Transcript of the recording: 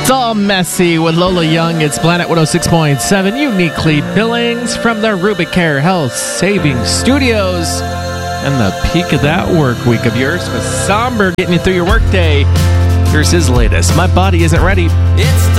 All Messy with Lola Young. It's Planet 106.7, uniquely Billings from the Rubicare Health Savings Studios. And the peak of that work week of yours with Somber getting you through your workday. Here's his latest, My Body Isn't Ready. It's